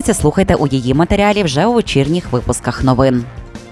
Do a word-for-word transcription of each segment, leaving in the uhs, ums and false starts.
Подробиці слухайте у її матеріалі вже у вечірніх випусках новин.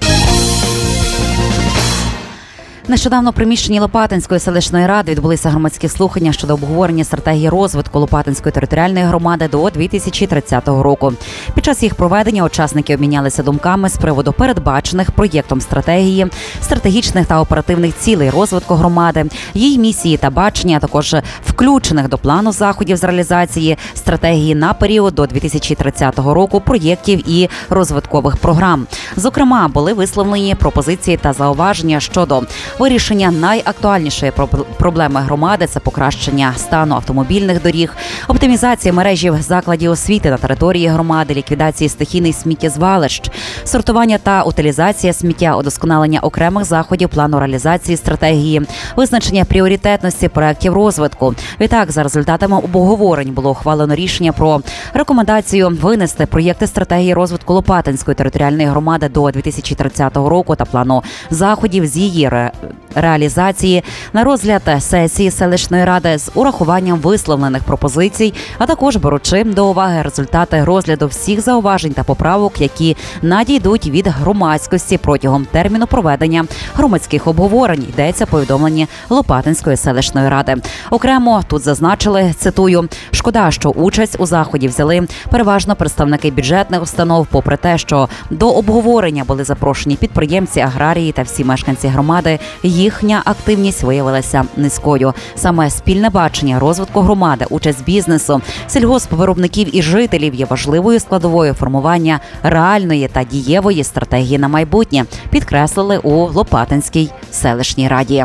Нещодавно в приміщенні Лопатинської селищної ради відбулися громадські слухання щодо обговорення стратегії розвитку Лопатинської територіальної громади до дві тисячі тридцятого року. Під час їх проведення учасники обмінялися думками з приводу передбачених проєктом стратегії, стратегічних та оперативних цілей розвитку громади, її місії та бачення, а також включених до плану заходів з реалізації стратегії на період до дві тисячі тридцятого року проєктів і розвиткових програм. Зокрема, були висловлені пропозиції та зауваження щодо вирішення найактуальнішої проблеми громади – це покращення стану автомобільних доріг, оптимізація мережі закладів освіти на території громади, ліквідації стихійних сміттєзвалищ, сортування та утилізація сміття, удосконалення окремих заходів плану реалізації стратегії, визначення пріоритетності проєктів розвитку. Відтак, за результатами обговорень було ухвалено рішення про рекомендацію винести проєкти стратегії розвитку Лопатинської територіальної громади до дві тисячі тридцятого року та плану заходів з її реалізації на розгляд сесії селищної ради з урахуванням висловлених пропозицій, а також беручи до уваги результати розгляду всіх зауважень та поправок, які надійдуть від громадськості протягом терміну проведення громадських обговорень, йдеться в повідомленні Лопатинської селищної ради. Окремо тут зазначили, цитую, «Шкода, що участь у заході взяли переважно представники бюджетних установ, попри те, що до обговорення були запрошені підприємці, аграрії та всі мешканці громади, їхня активність виявилася низькою. Саме спільне бачення розвитку громади, участь бізнесу, сільгоспвиробників і жителів є важливою складовою формування реальної та дієвої стратегії на майбутнє», підкреслили у Лопатинській селищній раді.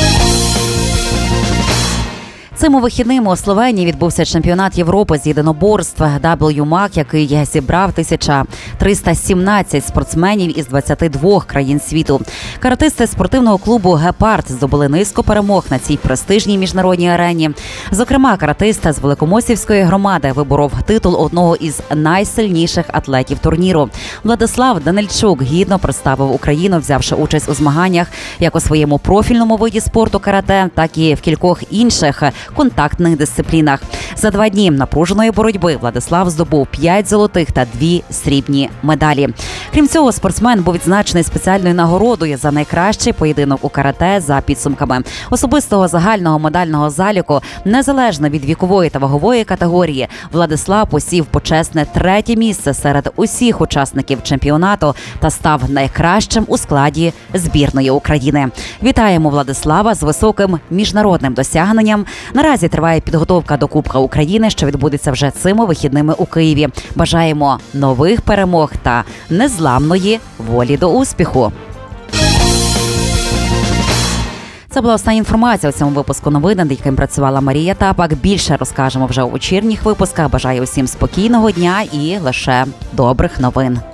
Цими вихідними у Словенії відбувся чемпіонат Європи з єдиноборств дабл ю мак, який зібрав тисячу триста сімнадцять спортсменів із двадцяти двох країн світу. Каратисти спортивного клубу «Гепард» здобули низку перемог на цій престижній міжнародній арені. Зокрема, каратист з Великомосівської громади виборов титул одного із найсильніших атлетів турніру. Владислав Данильчук гідно представив Україну, взявши участь у змаганнях як у своєму профільному виді спорту карате, так і в кількох інших контактних дисциплінах. За два дні напруженої боротьби Владислав здобув п'ять золотих та дві срібні медалі. Крім цього, спортсмен був відзначений спеціальною нагородою за найкращий поєдинок у карате за підсумками особистого загального медального заліку, незалежно від вікової та вагової категорії. Владислав посів почесне третє місце серед усіх учасників чемпіонату та став найкращим у складі збірної України. Вітаємо Владислава з високим міжнародним досягненням. Наразі триває підготовка до Кубка України, що відбудеться вже цими вихідними у Києві. Бажаємо нових перемог та незламної волі до успіху. Це була остання інформація у цьому випуску новин, над яким працювала Марія Тапак. Більше розкажемо вже у вечірніх випусках. Бажаю усім спокійного дня і лише добрих новин.